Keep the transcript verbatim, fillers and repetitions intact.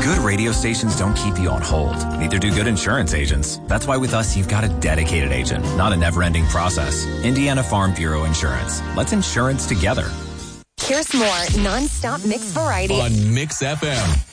Good radio stations don't keep you on hold. Neither do good insurance agents. That's why with us, you've got a dedicated agent, not a never-ending process. Indiana Farm Bureau Insurance. Let's insurance together. Here's more non-stop mix variety on Mix F M.